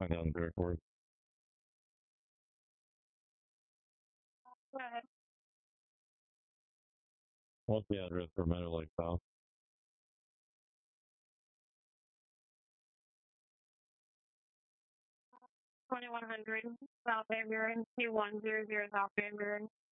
Find out in Fairport. Go ahead. What's the address for Meadow Lake South? 2100 South Van Buren, 2100 South Van Buren.